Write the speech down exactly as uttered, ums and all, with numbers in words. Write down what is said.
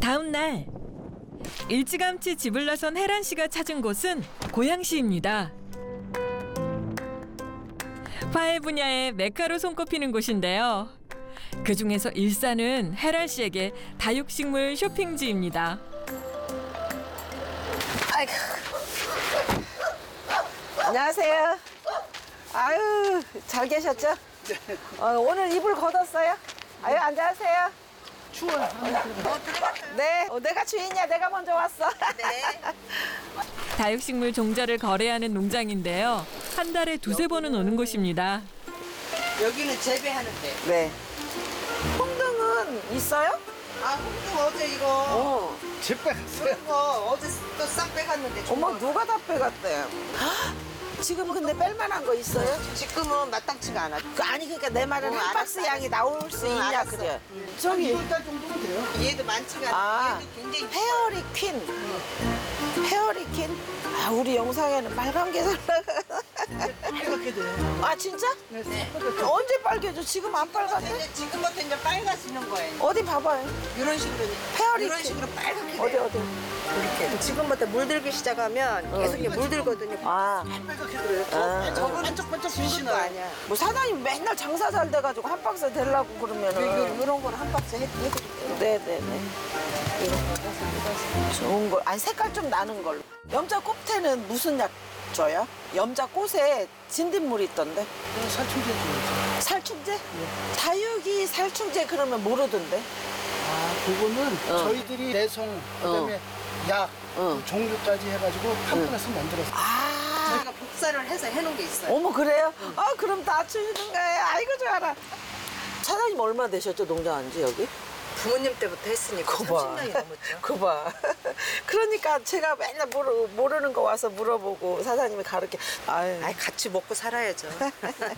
다음 날 일찌감치 집을 나선 혜란 씨가 찾은 곳은 고양시입니다. 과일 분야의 메카로 손꼽히는 곳인데요. 그 중에서 일산은 혜란 씨에게 다육식물 쇼핑지입니다. 아이고. 안녕하세요. 아유, 잘 계셨죠? 네. 어, 오늘 이불 걷었어요? 아유, 안녕하세요. 추워요. 네, 어, 내가 주인이야. 내가 먼저 왔어. 네. 다육식물 종자를 거래하는 농장인데요. 한 달에 두세 번은 오는 곳입니다. 여기는 재배하는데. 네. 홍등은 있어요? 아, 홍등 어제 이거 어. 집 빼갔어요. 이거 어제 또 싹 빼갔는데. 어머, 누가 다 빼갔대요? 지금 근데 뺄만한 거 있어요? 지금은 마땅치가 않아. 그, 아니, 그러니까 내 말은 어, 한 알았어, 박스 양이 나올 수 응, 있냐, 알았어. 그래. 응. 저기, 이월 달 정도면 돼요. 얘도 많지가 않아. 아, 얘도 굉장히 페어리 퀸. 페어리 퀸? 아, 우리 영상에는 빨간 게 살다가. 빨갛게 돼요. 아, 진짜? 네. 언제 빨개져? 지금 안 빨갛대? 이제 지금부터 이제 빨가지는 거예요. 어디 봐봐요. 이런 식으로 페어리 이런 퀸. 식으로 빨갛게 어디, 돼요. 어디? 이렇게. 지금부터 물들기 시작하면 계속 이렇게 물들거든요. 아, 빨갛게 돼요. 아, 저거는 반짝반짝 진거 빛이 아니야. 뭐 사장님 맨날 장사 잘 돼가지고 한 박스 되려고 그러면은. 이런 거는 한 박스 해- 해드릴게요. 네네네. 좋은 걸. 아니, 색깔 좀 나는 걸로. 염자 꽃에는 무슨 약 줘요? 염자 꽃에 진딧물이 있던데. 살충제 줘야죠. 살충제? 다육이 살충제 그러면 모르던데. 아, 그거는 어. 저희들이 내성, 그다음에 약, 어. 그 종류까지 해가지고 한 번에서 만들었어요. 아, 저희가 복사를 해서 해놓은 게 있어요. 어머, 그래요? 아, 그럼 다 주시는 거예요. 아이고, 좋아라. 사장님 얼마 되셨죠, 농장한 지 여기? 부모님 때부터 했으니까 그거 봐. 삼십 년이 넘었죠. 그거 봐. 그러니까 제가 맨날 모르, 모르는 거 와서 물어보고 사장님이 가르쳐. 아유. 아이, 같이 먹고 살아야죠.